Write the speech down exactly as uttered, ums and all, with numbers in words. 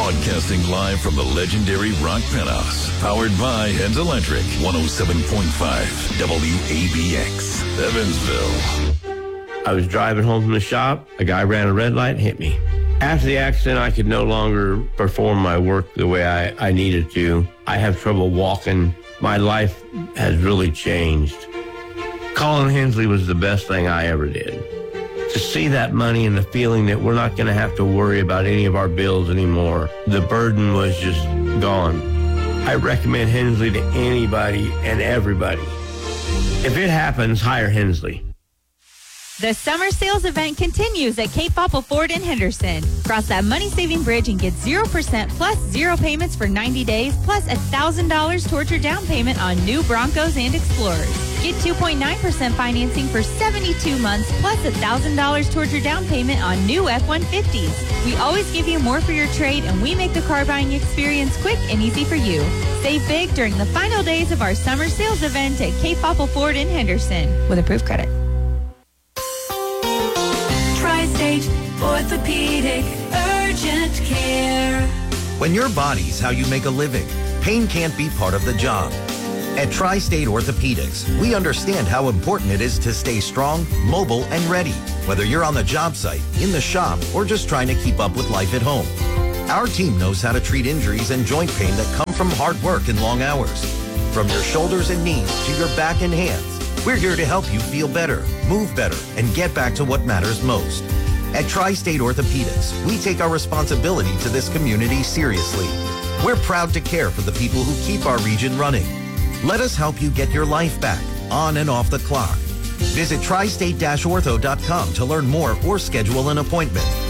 Broadcasting live from the legendary Rock Penthouse. Powered by Heads Electric. one oh seven point five W A B X. Evansville. I was driving home from the shop. A guy ran a red light and hit me. After the accident, I could no longer perform my work the way I, I needed to. I have trouble walking. My life has really changed. Colin Hensley was the best thing I ever did. To see that money and the feeling that we're not going to have to worry about any of our bills anymore, the burden was just gone. I recommend Hensley to anybody and everybody. If it happens, hire Hensley. The summer sales event continues at Cape Popple Ford in Henderson. Cross that money-saving bridge and get zero percent plus zero payments for ninety days, plus one thousand dollars towards your down payment on new Broncos and Explorers. Get two point nine percent financing for seventy-two months, plus one thousand dollars towards your down payment on new F one fifties. We always give you more for your trade, and we make the car buying experience quick and easy for you. Save big during the final days of our summer sales event at Cape Popple Ford in Henderson with approved credit. Tri-State Orthopedic Urgent Care. When your body's how you make a living, pain can't be part of the job. At Tri-State Orthopedics, we understand how important it is to stay strong, mobile, and ready, whether you're on the job site, in the shop, or just trying to keep up with life at home. Our team knows how to treat injuries and joint pain that come from hard work and long hours. From your shoulders and knees to your back and hands, we're here to help you feel better, move better, and get back to what matters most. At Tri-State Orthopedics, we take our responsibility to this community seriously. We're proud to care for the people who keep our region running. Let us help you get your life back, on and off the clock. Visit tri state dash ortho dot com to learn more or schedule an appointment.